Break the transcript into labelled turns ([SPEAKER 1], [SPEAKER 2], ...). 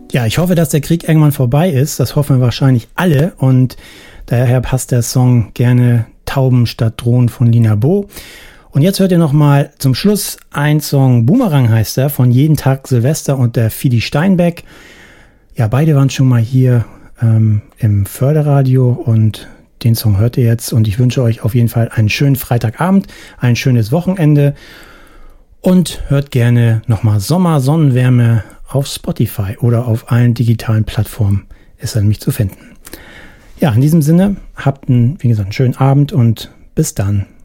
[SPEAKER 1] Ja, ich hoffe, dass der Krieg irgendwann vorbei ist. Das hoffen wir wahrscheinlich alle. Und daher passt der Song gerne Tauben statt Drohnen von Lina Bo. Und jetzt hört ihr nochmal zum Schluss ein Song, Boomerang heißt er, von Jeden Tag Silvester und der Fidi Steinbeck. Ja, beide waren schon mal hier im Förderradio und den Song hört ihr jetzt. Und ich wünsche euch auf jeden Fall einen schönen Freitagabend, ein schönes Wochenende und hört gerne nochmal Sommer, Sonnenwärme auf Spotify oder auf allen digitalen Plattformen ist er nämlich zu finden. Ja, in diesem Sinne, habt wie gesagt, einen schönen Abend und bis dann.